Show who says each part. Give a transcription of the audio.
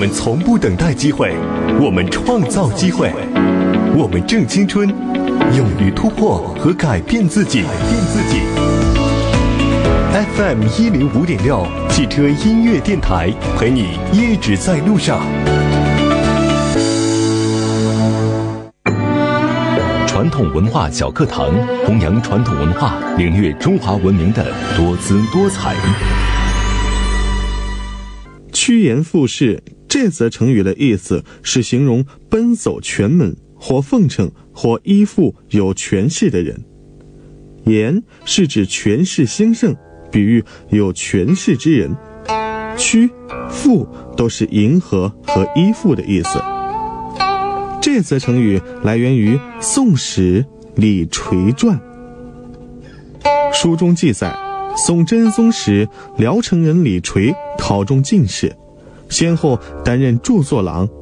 Speaker 1: 们从不等待机会，我们创造机会，我们正青春，勇于突破和改变自己。FM 105.6汽车音乐电台，陪你一直在路上。传统文化小课堂，弘扬传统文化，领略中华文明的多姿多彩。
Speaker 2: 趋炎附势这则成语的意思是形容奔走权门，或奉承或依附有权势的人。炎是指权势兴盛，比喻有权势之人。趋、附都是迎合和依附的意思。这则成语来源于《宋史李垂传》，书中记载，宋真宗时，聊城人李垂考中进士，先后担任著作郎、